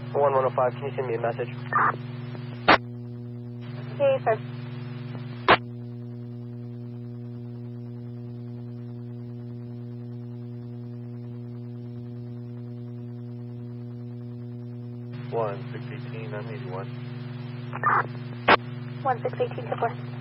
1105, can you send me a message? Okay, sir. One 618, I'm 81. 1618 to 4.